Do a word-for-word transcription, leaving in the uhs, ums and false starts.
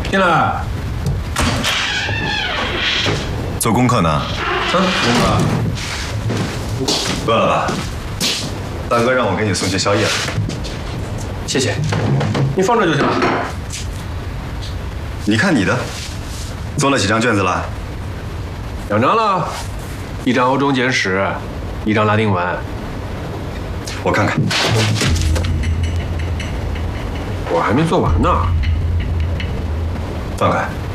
进来。 做功课呢？ 嗯，功课。 饿了吧？大哥让我给你送些宵夜。 谢谢。你放这就行了。 你看你的，做了几张卷子了？ 两张了，一张欧洲简史，一张拉丁文。 我看看。 我还没做完呢。 放开。